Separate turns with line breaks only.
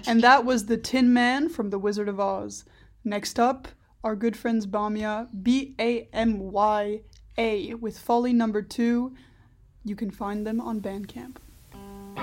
And that was the Tin Man from The Wizard of Oz. Next up, our good friends Bamya, Bamya, with Folly Number 2. You can find them on Bandcamp.